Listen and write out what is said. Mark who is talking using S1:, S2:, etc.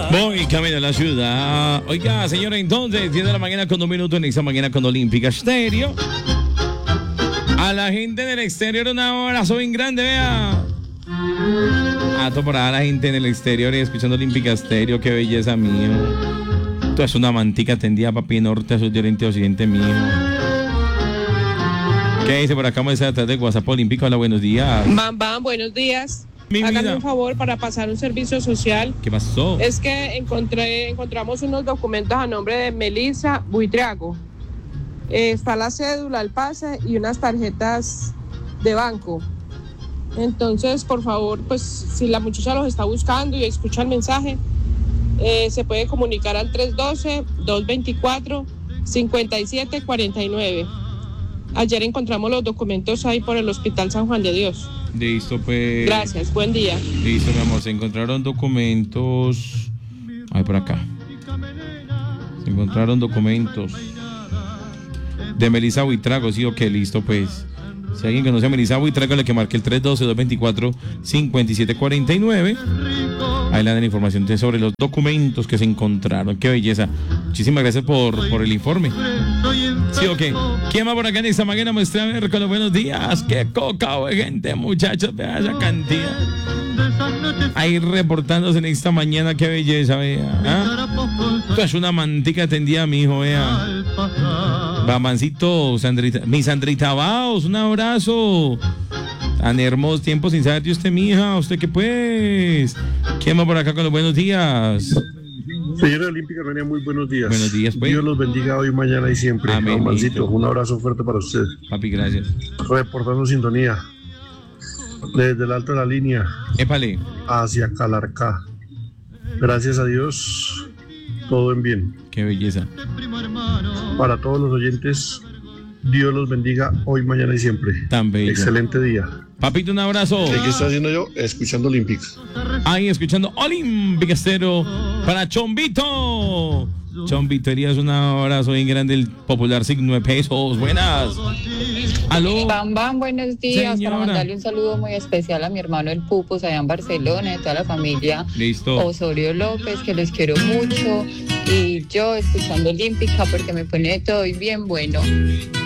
S1: Voy camino a la ciudad. Oiga, señora, entonces, 10 de la mañana con 2 minutos en esta mañana con Olímpica Estéreo. A la gente del exterior, un abrazo bien grande, vea. A toda la gente en el exterior y escuchando Olímpica Estéreo, qué belleza, mío. Tú es una mantica tendida, papi, norte, sur, de oriente, occidente, mío. ¿Qué dice por acá? Vamos a estar de WhatsApp Olímpico. Hola, buenos días.
S2: Bam, buenos días.
S1: Mi
S2: Hágame
S1: vida.
S2: un favor para pasar un servicio social.
S1: ¿Qué pasó?
S2: Es que encontramos unos documentos a nombre de Melissa Buitrago. Está la cédula, el pase y unas tarjetas de banco. Entonces, por favor, pues si la muchacha los está buscando y escucha el mensaje, se puede comunicar al 312-224-5749. Ayer encontramos los documentos ahí por el Hospital San Juan de Dios.
S1: Listo, pues.
S2: Gracias, buen día.
S1: Listo, mi amor. Se encontraron documentos. Ay, por acá. Se encontraron documentos de Melissa Buitrago. Sí, ok, listo, pues. Si alguien conoce a Melissa Buitrago, le que marque el 312-224-5749. Ahí le dan la información sobre los documentos que se encontraron. Qué belleza. Muchísimas gracias por el informe. Sí, ok. ¿Quién va por acá en esta mañana? Muestra a ver con los buenos días. Qué coca de gente, muchachos. Vea esa cantidad. Ahí reportándose en esta mañana. Qué belleza, vea. ¿Ah? Esto es una mantica tendida, mi hijo, vea. Bamancito, Sandrita. Mi Sandrita Baos, un abrazo. Tan hermosos tiempos sin saber de usted, mija. ¿Usted qué pues? ¿Quién va por acá con los buenos días?
S3: Señora Olímpica, Rania, muy buenos días.
S1: Buenos días, pues.
S3: Dios los bendiga hoy, mañana y siempre.
S1: Amén.
S3: Mancito, un abrazo fuerte para usted.
S1: Papi, gracias.
S3: Reportando sintonía desde el alto de la línea
S1: Épale.
S3: hacia Calarcá. Gracias a Dios, todo en bien.
S1: Qué belleza.
S3: Para todos los oyentes, Dios los bendiga hoy, mañana y siempre.
S1: Tan bello.
S3: Excelente día.
S1: Papito, un abrazo.
S3: ¿Qué estoy haciendo yo? Escuchando Olímpica.
S1: Ahí escuchando Olímpica Estéreo para Chombito. Chombito, Elías, un abrazo bien grande, el popular signo de pesos. Buenas. Aló.
S4: Bam, buenos días.
S1: Señora.
S4: Para mandarle un saludo muy especial a mi hermano el Pupos allá en Barcelona, y a toda la familia
S1: Listo.
S4: Osorio López, que los quiero mucho. Y yo escuchando Olímpica porque me pone todo y bien bueno.